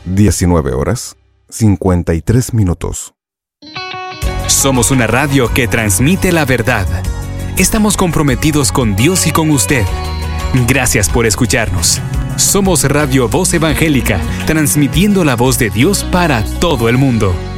19:53. Somos una radio que transmite la verdad. Estamos comprometidos con Dios y con usted. Gracias por escucharnos. Somos Radio Voz Evangélica, transmitiendo la voz de Dios para todo el mundo.